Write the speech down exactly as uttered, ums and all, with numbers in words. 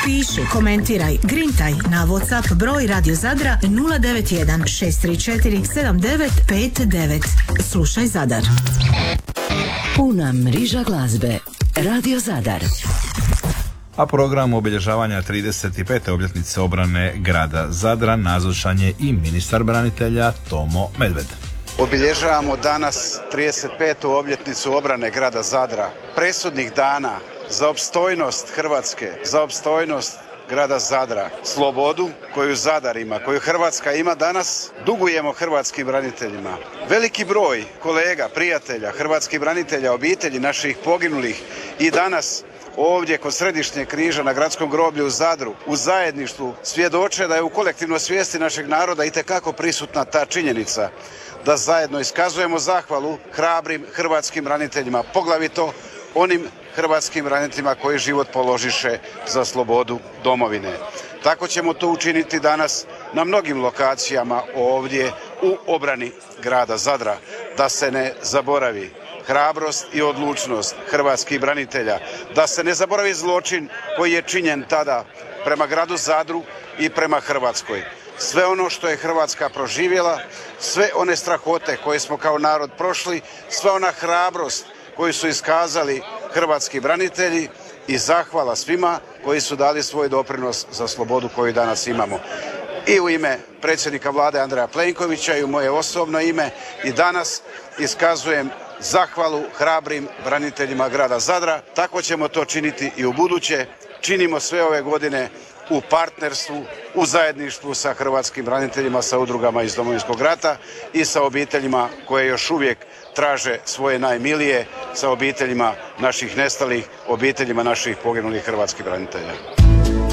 Piši, komentiraj, grintaj na WhatsApp broj Radio Zadra nula devet jedan šest tri četiri sedam devet pet devet. Slušaj Zadar. Puna mriža glazbe. Radio Zadar. A program obilježavanja trideset pete obljetnice obrane grada Zadra nazočan je i ministar branitelja Tomo Medved. Obilježavamo danas trideset petu obljetnicu obrane grada Zadra, presudnih dana za opstojnost Hrvatske, za opstojnost grada Zadra, slobodu koju Zadar ima, koju Hrvatska ima danas, dugujemo hrvatskim braniteljima. Veliki broj kolega, prijatelja, hrvatskih branitelja, obitelji naših poginulih i danas ovdje kod Središnjeg križa na gradskom groblju u Zadru u zajedništvu svjedoče da je u kolektivnoj svijesti našeg naroda itekako prisutna ta činjenica da zajedno iskazujemo zahvalu hrabrim hrvatskim braniteljima, poglavito onim hrvatskim braniteljima koji život položiše za slobodu domovine. Tako ćemo to učiniti danas na mnogim lokacijama ovdje u obrani grada Zadra, da se ne zaboravi hrabrost i odlučnost hrvatskih branitelja, da se ne zaboravi zločin koji je činjen tada prema gradu Zadru i prema Hrvatskoj. Sve ono što je Hrvatska proživjela, sve one strahote koje smo kao narod prošli, sva ona hrabrost koju su iskazali hrvatski branitelji i zahvala svima koji su dali svoj doprinos za slobodu koju danas imamo. I u ime predsjednika Vlade Andreja Plenkovića i u moje osobno ime i danas iskazujem zahvalu hrabrim braniteljima grada Zadra. Tako ćemo to činiti i u buduće. Činimo sve ove godine u partnerstvu, u zajedništvu sa hrvatskim braniteljima, sa udrugama iz Domovinskog rata i sa obiteljima koje još uvijek traže svoje najmilije, sa obiteljima naših nestalih, obiteljima naših poginulih hrvatskih branitelja.